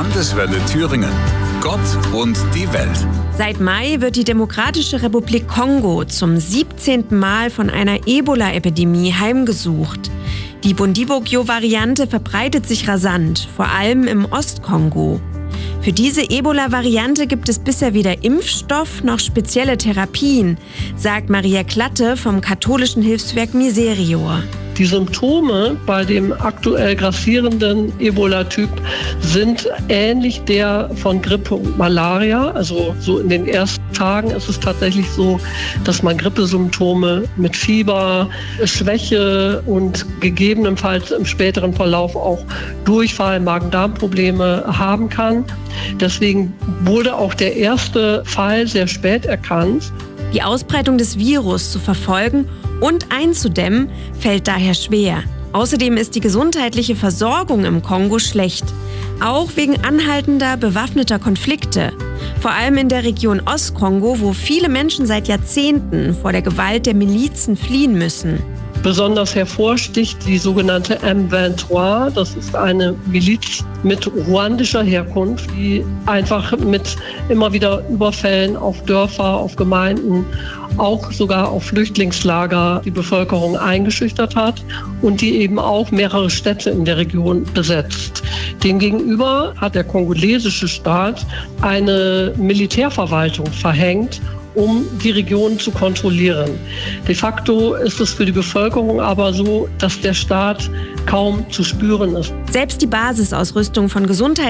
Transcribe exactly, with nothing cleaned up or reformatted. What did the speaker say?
Landeswelle Thüringen. Gott und die Welt. Seit Mai wird die Demokratische Republik Kongo zum siebzehnten Mal von einer Ebola-Epidemie heimgesucht. Die Bundibugyo-Variante verbreitet sich rasant, vor allem im Ostkongo. Für diese Ebola-Variante gibt es bisher weder Impfstoff noch spezielle Therapien, sagt Maria Klatte vom katholischen Hilfswerk Miserior. Die Symptome bei dem aktuell grassierenden Ebola-Typ sind ähnlich der von Grippe und Malaria. Also so in den ersten Tagen ist es tatsächlich so, dass man Grippesymptome mit Fieber, Schwäche und gegebenenfalls im späteren Verlauf auch Durchfall, Magen-Darm-Probleme haben kann. Deswegen wurde auch der erste Fall sehr spät erkannt. Die Ausbreitung des Virus zu verfolgen und einzudämmen, fällt daher schwer. Außerdem ist die gesundheitliche Versorgung im Kongo schlecht. Auch wegen anhaltender bewaffneter Konflikte. Vor allem in der Region Ostkongo, wo viele Menschen seit Jahrzehnten vor der Gewalt der Milizen fliehen müssen. Besonders hervorsticht die sogenannte M dreiundzwanzig. Das ist eine Miliz mit ruandischer Herkunft, die einfach mit immer wieder Überfällen auf Dörfer, auf Gemeinden, auch sogar auf Flüchtlingslager die Bevölkerung eingeschüchtert hat und die eben auch mehrere Städte in der Region besetzt. Demgegenüber hat der kongolesische Staat eine Militärverwaltung verhängt, um die Region zu kontrollieren. De facto ist es für die Bevölkerung aber so, dass der Staat kaum zu spüren ist. Selbst die Basisausrüstung von Gesundheits-